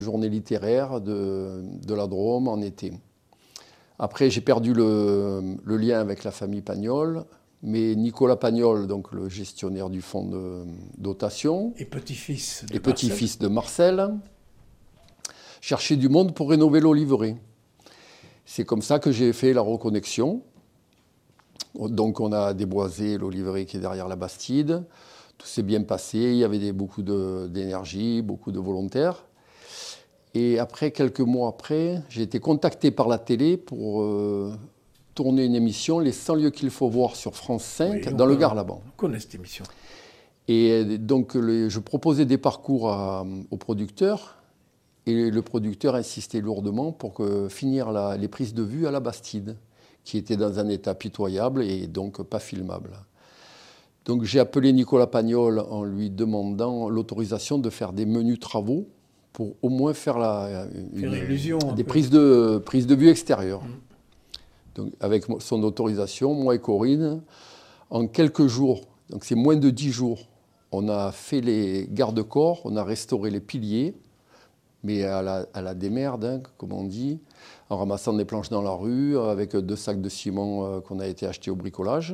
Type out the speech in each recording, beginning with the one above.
Journée littéraire de la Drôme en été. Après, j'ai perdu le lien avec la famille Pagnol, mais Nicolas Pagnol, donc le gestionnaire du fonds de dotation, et petit-fils de Marcel, cherchait du monde pour rénover l'Oliveraie. C'est comme ça que j'ai fait la reconnexion. Donc on a déboisé l'Oliveraie qui est derrière la Bastide. Tout s'est bien passé, il y avait beaucoup d'énergie, beaucoup de volontaires. Et après, quelques mois après, j'ai été contacté par la télé pour tourner une émission, Les 100 lieux qu'il faut voir sur France 5, dans le Gard-Laban. On connaît cette émission. Et donc, je proposais des parcours au producteur, et le producteur insistait lourdement pour finir les prises de vue à la Bastide, qui était dans un état pitoyable et donc pas filmable. Donc j'ai appelé Nicolas Pagnol en lui demandant l'autorisation de faire des menus travaux pour au moins faire des prises de vue extérieures. Donc, avec son autorisation, moi et Corinne, en quelques jours, donc c'est moins de 10 jours, on a fait les garde-corps, on a restauré les piliers, mais à la démerde, hein, comme on dit, en ramassant des planches dans la rue, avec 2 sacs de ciment qu'on a été achetés au bricolage.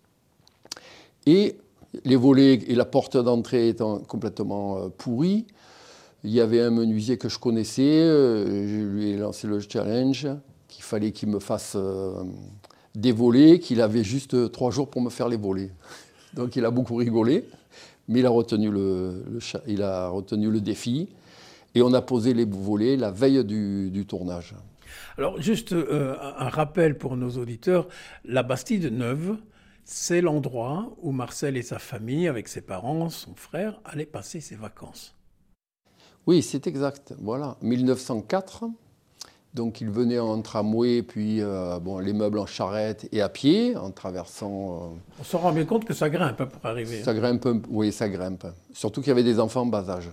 Et les volets et la porte d'entrée étant complètement pourris, il y avait un menuisier que je connaissais, je lui ai lancé le challenge qu'il fallait qu'il me fasse des volets, qu'il avait juste 3 jours pour me faire les volets. Donc il a beaucoup rigolé, mais il a retenu le défi. Et on a posé les volets la veille du tournage. Alors juste un rappel pour nos auditeurs, la Bastide Neuve, c'est l'endroit où Marcel et sa famille, avec ses parents, son frère, allaient passer ses vacances. Oui, c'est exact. Voilà, 1904. Donc il venait en tramway, puis les meubles en charrette et à pied, en traversant. On se rend bien compte que ça grimpe pour arriver. Ça grimpe, oui, ça grimpe. Surtout qu'il y avait des enfants en bas âge.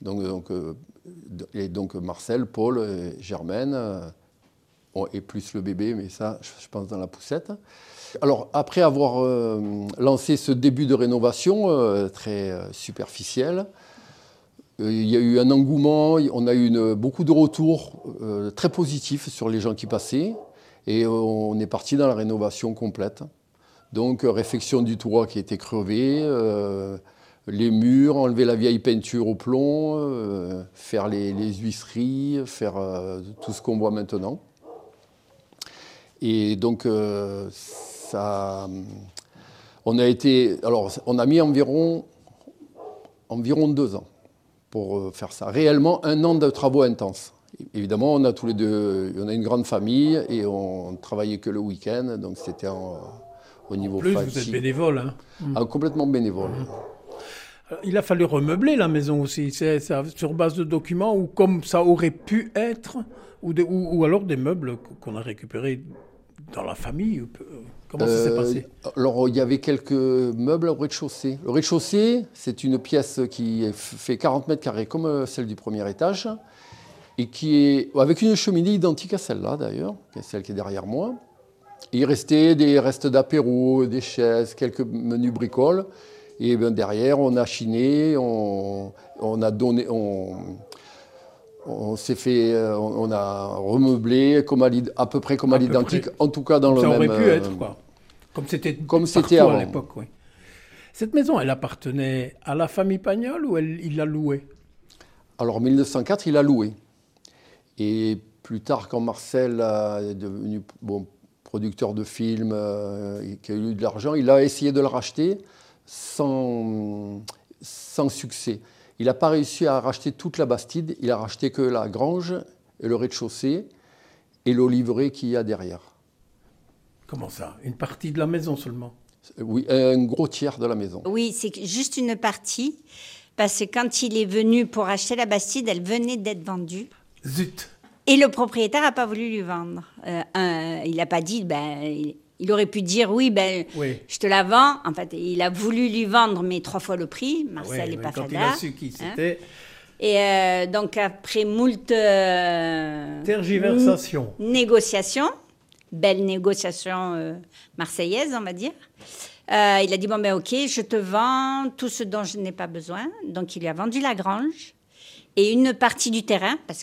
Donc Marcel, Paul, Germaine, et plus le bébé, mais ça, je pense, dans la poussette. Alors, après avoir lancé ce début de rénovation très superficiel, il y a eu un engouement, on a eu beaucoup de retours très positifs sur les gens qui passaient, et on est parti dans la rénovation complète. Donc, réfection du toit qui était crevé, les murs, enlever la vieille peinture au plomb, faire les huisseries, faire tout ce qu'on voit maintenant. Et donc, on a mis environ 2 ans pour faire ça. Réellement, 1 an de travaux intenses. Évidemment, on a tous les deux, on a une grande famille et on travaillait que le week-end, donc c'était au niveau fatigue. En plus, vous êtes bénévole, hein. Complètement bénévole. Il a fallu remeubler la maison aussi. C'est sur base de documents ou comme ça aurait pu être, ou alors des meubles qu'on a récupérés dans la famille. Comment ça s'est passé? Alors, il y avait quelques meubles au rez-de-chaussée. Le rez-de-chaussée, c'est une pièce qui fait 40 mètres carrés, comme celle du premier étage, et qui est avec une cheminée identique à celle-là, d'ailleurs, celle qui est derrière moi. Et il restait des restes d'apéro, des chaises, quelques menus bricoles. Et bien derrière, on a chiné, on a remeublé à peu près comme à l'identique, en tout cas dans le même... Ça aurait pu être, quoi. Comme c'était avant. À l'époque, oui. Cette maison, elle appartenait à la famille Pagnol ou il l'a louée? Alors, en 1904, il a loué. Et plus tard, quand Marcel est devenu producteur de films, qui a eu de l'argent, il a essayé de le racheter sans succès. Il n'a pas réussi à racheter toute la Bastide, il a racheté que la grange et le rez-de-chaussée et l'Oliveraie qu'il y a derrière. Comment ça? Une partie de la maison seulement? Oui, un gros tiers de la maison. Oui, c'est juste une partie, parce que quand il est venu pour acheter la Bastide, elle venait d'être vendue. Zut! Et le propriétaire n'a pas voulu lui vendre. Il n'a pas dit... il aurait pu dire oui, je te la vends. En fait, il a voulu lui vendre, mais 3 fois le prix. Marcel n'est pas fada. Quand il a su qui c'était. Et donc, après moult... tergiversation. Négociation. Belle négociation marseillaise, on va dire. Il a dit, ok, je te vends tout ce dont je n'ai pas besoin. Donc, il lui a vendu la grange. et une partie du terrain, parce